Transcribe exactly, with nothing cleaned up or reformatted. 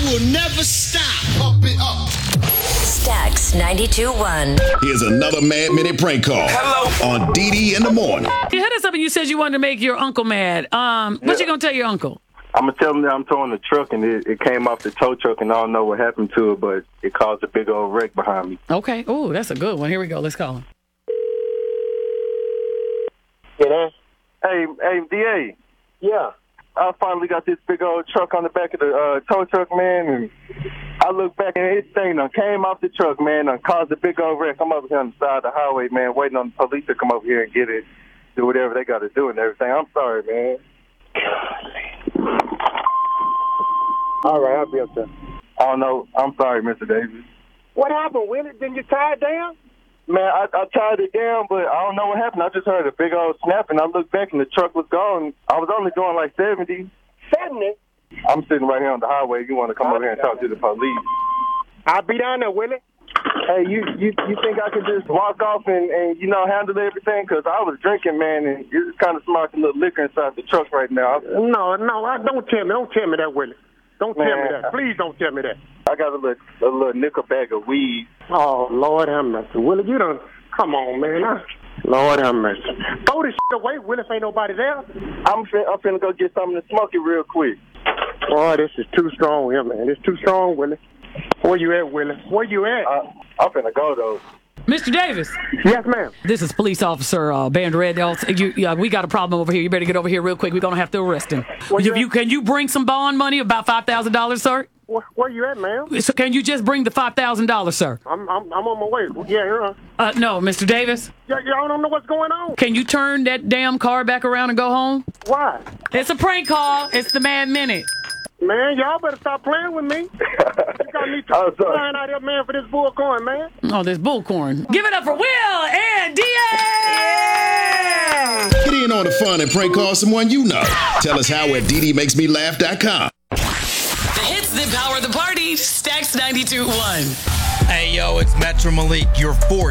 will never stop. Pump it up. Stax ninety-two point one. Here's another Mad Minute prank call. Hello. On D D in the morning. You had something you said you wanted to make your uncle mad. Um, what Yeah. you gonna tell your uncle? I'm gonna tell him that I'm towing the truck, and it, it came off the tow truck, and I don't know what happened to it, but it caused a big old wreck behind me. Okay. Oh, that's a good one. Here we go. Let's call him. Yeah. Hey, hey, D A. Yeah. I finally got this big old truck on the back of the uh, tow truck, man, and I look back and this thing done came off the truck, man, and caused a big old wreck. I'm over here on the side of the highway, man, waiting on the police to come over here and get it, do whatever they got to do and everything. I'm sorry, man. All right, I'll be up there. Oh, no, I'm sorry, Mister Davis. What happened, Willie? Didn't you tie it down? Man, I, I tied it down, but I don't know what happened. I just heard a big old snap, and I looked back, and the truck was gone. I was only going like seventy. seventy? I'm sitting right here on the highway. You want to come over here and talk to the police? I'll be down there, Willie. Hey, you you, you think I could just walk off and, and, you know, handle everything? Because I was drinking, man, and it's kind of smart to little liquor inside the truck right now. No, no, I, don't tell me. Don't tell me that, Willie. Don't tell me Man. that. Please don't tell me that. I got a little, a little nickel bag of weed. Oh, Lord have mercy. Willie, you done... Come on, man. I, Lord have mercy. Throw this shit away, Willie, if ain't nobody there. I'm, fin- I'm finna go get something to smoke it real quick. Boy, this is too strong here, man. It's too strong, Willie. Where you at, Willie? Where you at? Uh, I'm finna go, though. Mister Davis. Yes, ma'am. This is police officer uh, Bandred. You, yeah, we got a problem over here. You better get over here real quick. We're gonna have to arrest him. Where you You, you, at? can you bring some bond money, about five thousand dollars, sir? Where, where you at, ma'am? So can you just bring the five thousand dollars, sir? I'm, I'm I'm on my way. Yeah, here. Uh, no, Mister Davis. Y- y'all don't know what's going on. Can you turn that damn car back around and go home? Why? It's a prank call. It's the Mad Minute. Man, y'all better stop playing with me. You got me I'm sorry. flying out here, man, for this bull coin, man. Oh, there's bullcorn. Give it up for Will and D A! Get in on the fun and prank call someone you know. Tell us how at D D makes me laugh dot com. The hits that power the party. Stax ninety-two point one. Hey, yo, it's Metro Malik, your four